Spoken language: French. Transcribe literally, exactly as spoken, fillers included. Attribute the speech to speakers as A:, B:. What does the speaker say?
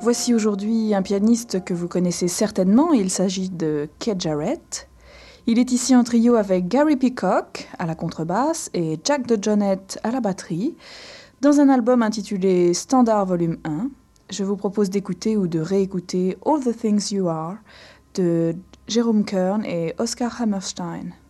A: Voici aujourd'hui un pianiste que vous connaissez certainement, il s'agit de Keith Jarrett. Il est ici en trio avec Gary Peacock à la contrebasse et Jack DeJohnette à la batterie, dans un album intitulé Standard Volume un. Je vous propose d'écouter ou de réécouter All the Things You Are de Jerome Kern et Oscar Hammerstein.